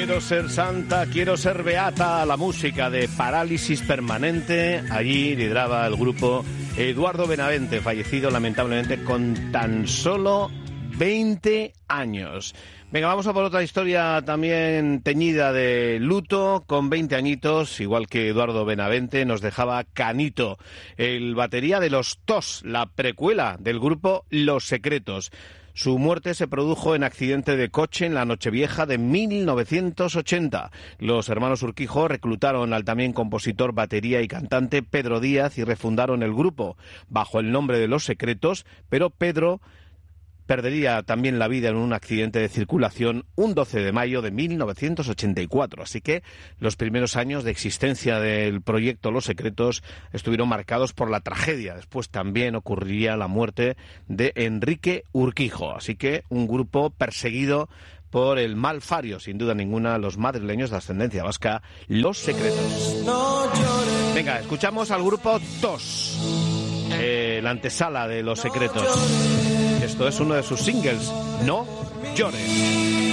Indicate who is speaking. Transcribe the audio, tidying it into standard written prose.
Speaker 1: Quiero ser santa, quiero ser beata, la música de Parálisis Permanente. Allí lideraba el grupo Eduardo Benavente, fallecido lamentablemente con tan solo 20 años. Venga, vamos a por otra historia también teñida de luto. Con 20 añitos, igual que Eduardo Benavente, nos dejaba Canito, el batería de Los Tos, la precuela del grupo Los Secretos. Su muerte se produjo en accidente de coche en la Nochevieja de 1980. Los hermanos Urquijo reclutaron al también compositor, batería y cantante Pedro Díaz y refundaron el grupo bajo el nombre de Los Secretos, pero Pedro perdería también la vida en un accidente de circulación un 12 de mayo de 1984. Así que los primeros años de existencia del proyecto Los Secretos estuvieron marcados por la tragedia. Después también ocurriría la muerte de Enrique Urquijo. Así que un grupo perseguido por el mal fario, sin duda ninguna, los madrileños de ascendencia vasca, Los Secretos. Venga, escuchamos al grupo TOS, la antesala de Los Secretos. Esto es uno de sus singles, No llores.